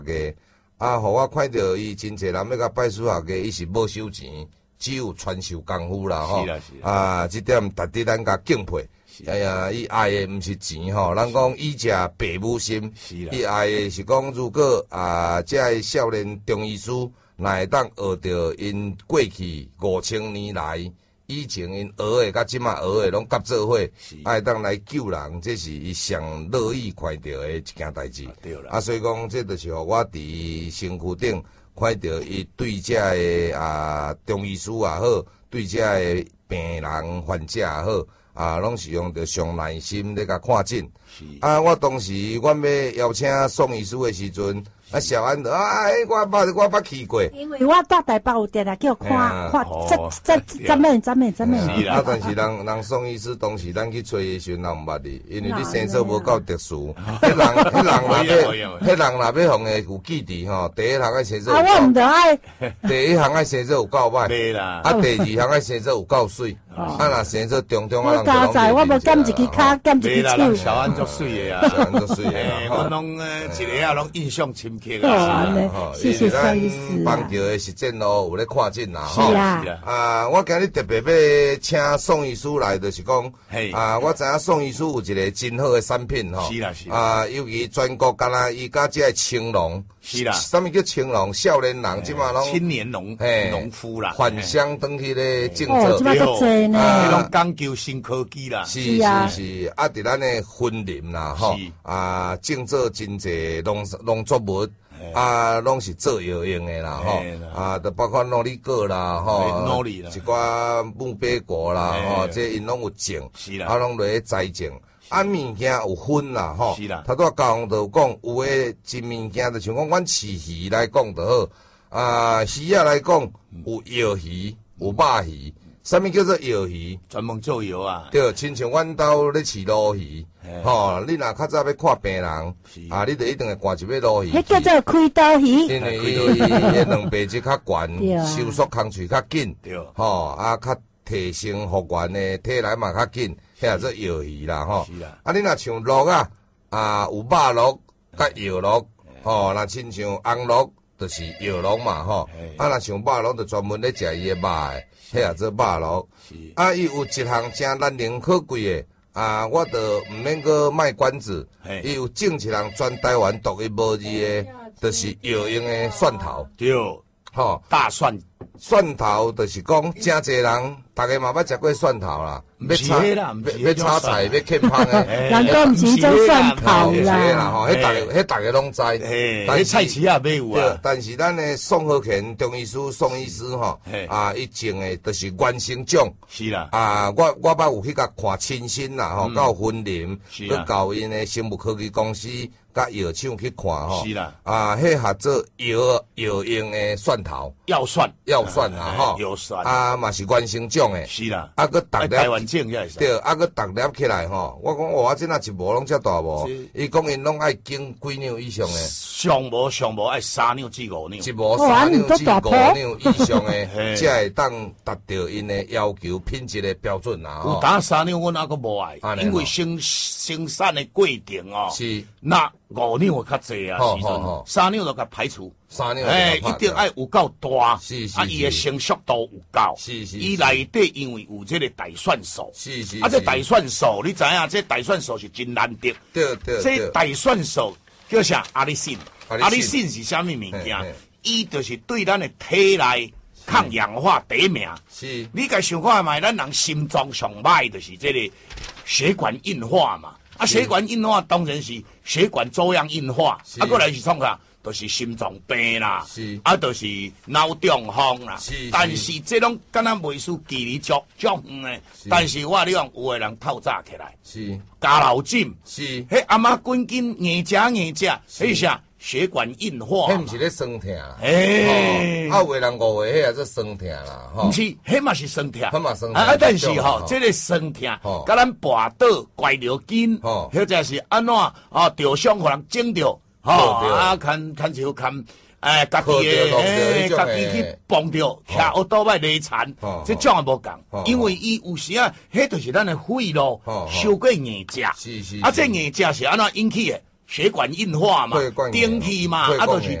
个啊，互我看到伊真侪人要甲拜师学艺，伊是无收钱，只有传授功夫啦吼。啊，这点值得咱甲敬佩。哎呀，伊爱的毋是钱吼，咱讲以食父母心。伊爱的是讲，如果这少年中医师，若会当学着因过去5000年来。以前因学的，甲即马学的拢合做伙，爱当来救人，这是伊上乐意看到的一件代志。所以讲，这就是互我伫身躯顶看到伊对这个中医师也好，对这个病人患者也好，拢是用着上耐心咧甲看诊。我当时阮要邀请宋医师的时阵。小安我捌去过， 因为我住台北有定定叫看，真美。 是啦，但是人宋医师当时咱去找伊时，人毋捌你，因为你身手无够特殊。迄人若要互诶有记忆吼，第一项爱身手。 我毋着爱。 第一项爱身手有够歹。 对啦。 第二项爱身手有够水。若身手中我加载，我无减一支骹，减一支手。 小安足水诶啊！ 小安足水诶。 我拢一个啊，拢印象深刻。 谢谢宋医师。 帮着的实践咯，有咧看诊啦。 是啦。我今日特别要请宋医师来，就是讲，我知影宋医师有一个真好的产品吼。 是啦。尤其全国敢若伊甲这青龙。 是啦。 什么叫青龙？少年人即马拢青年农夫啦。 返乡登去咧种植。 即马足济呢。 拢讲究新科技啦。 是。伫咱的森林啦吼。种植真济农作物。拢是做药用的啦，吼，就包括诺丽果啦，吼，一寡木白果啦，吼，这因拢有种，拢落去栽种。物件有分啦，吼，头拄讲就讲，有诶真物件，就像讲阮饲鱼来讲就好，鱼仔来讲有药鱼，有肉鱼。什么叫做药鱼？ 专门做药啊。 对，亲像阮兜咧饲鲈鱼，吼，你若较早要看病人，你就一定会赶一尾鲈鱼。 迄叫做开刀鱼。 因为迄两背脊较悬，收缩空喙较紧，吼，较提升复原的体内嘛较紧，迄也做药鱼啦，吼。你若像鹿有肉鹿甲药鹿，吼，若亲像红鹿就是药鹿嘛，吼。若像肉鹿就专门咧食伊的肉的。迄也做肉鹿，伊有一项真难能可贵的，我就毋免搁卖关子，伊有种一项全台湾独一无二的，就是药用的蒜头。 对， 吼， 大蒜头就是讲，真侪人，大家嘛捌食过蒜头啦，要炒菜，要欠芳的， 人讲毋是做蒜头啦， 吼，迄大家拢知， 但是菜市也买有啊。 但是咱的宋和乾中医师宋医师吼，伊种的就是原生种。 是啦。 我捌有去甲看亲身啦，吼，到森林，去到因的生物科技公司。甲药厂去看吼， 是啦， 迄合作药用的蒜头， 药蒜啊吼， 药蒜嘛是原生种的， 是啦， 佮逐粒台湾种也是， 对，佮逐粒起来吼，我讲哇，这若一模拢遮大无，伊讲因拢爱经几两以上的， 上无爱3两至5两， 一模3两至5两以上的，才会当达到因的要求品质的标准啦。 有当3两阮还佫无爱，因为生产的过程哦， 是那5两较济啊，时阵3两就甲排除。 3两， 一定爱有够大，伊的成熟度有够，伊内底因为有这个大蒜素，这大蒜素你知影，这大蒜素是真难得， 对， 这大蒜素叫啥？阿里信，阿里信是啥物物件？伊就是对咱的体内抗氧化第一名。 是， 你甲想看卖，咱人心脏上歹就是这个血管硬化嘛，血管硬化当然是血管粥样硬化，过来是创啥？就是心脏病啦，就是脑中风啦。但是这种敢若袂输距离足远的，但是我你讲有个人透早起来，加老筋，迄阿妈滚紧硬食，迄啥血管硬化， 迄毋是咧酸痛，有个人误会迄也做酸痛啦， 毋是，迄嘛是酸痛， 酸痛，但是这个酸痛，甲咱跋倒拐着筋，或者是安怎着伤互人整着。看就看，家己去碰着，徛学倒摆累残，这种也无共，因为伊有时迄就是咱的肺咯，受过硬食，这硬食是安怎引起的？ 血管硬化嘛，顶气嘛，啊，就是